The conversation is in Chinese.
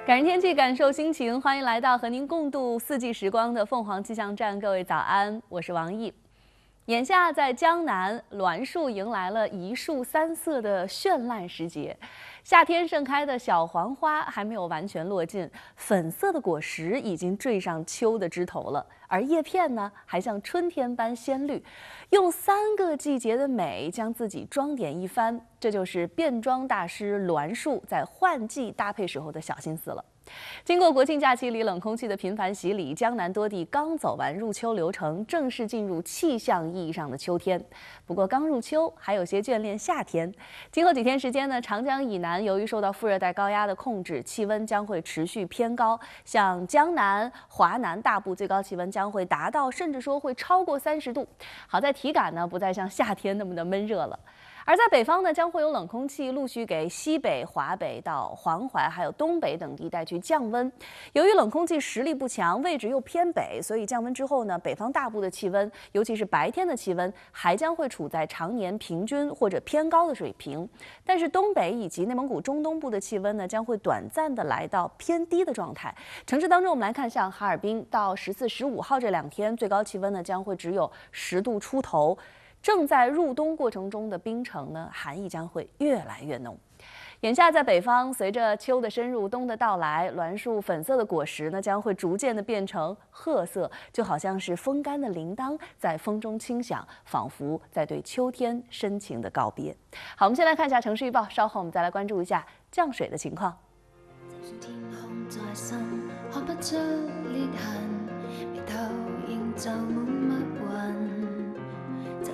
感知天气，感受心情，欢迎来到和您共度四季时光的凤凰气象站。各位早安，我是王毅。眼下在江南，栾树迎来了一树三色的绚烂时节。夏天盛开的小黄花还没有完全落尽，粉色的果实已经缀上秋的枝头了，而叶片呢，还像春天般鲜绿。用3个季节的美将自己装点一番，这就是变装大师栾树在换季搭配时候的小心思了。经过国庆假期里冷空气的频繁洗礼，江南多地刚走完入秋流程，正式进入气象意义上的秋天。不过刚入秋，还有些眷恋夏天。今后几天时间呢，长江以南由于受到副热带高压的控制，气温将会持续偏高。像江南、华南大部最高气温将会达到，甚至说会超过30度。好在体感呢不再像夏天那么的闷热了。而在北方呢，将会有冷空气陆续给西北、华北到黄淮还有东北等地带去降温。由于冷空气实力不强，位置又偏北，所以降温之后呢，北方大部的气温，尤其是白天的气温，还将会处在常年平均或者偏高的水平。但是东北以及内蒙古中东部的气温呢，将会短暂的来到偏低的状态。城市当中，我们来看，像哈尔滨到14、15号这2天，最高气温呢将会只有10度出头。正在入冬过程中的冰城呢，寒意将会越来越浓。眼下在北方，随着秋的深入，冬的到来，栾树粉色的果实呢，将会逐渐的变成褐色，就好像是风干的铃铛在风中轻响，仿佛在对秋天深情的告別。好，我們先來看一下城市預報，稍後我們再來關注一下降水的情況。 就算天空再深，看不出裂痕，眉頭仍就滿